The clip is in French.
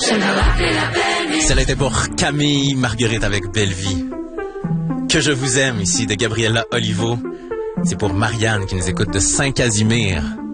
Celle était pour Camille Marguerite avec Belle Vie. Que je vous aime ici de Gabriella Olivo. C'est pour Marianne qui nous écoute de Saint-Casimir.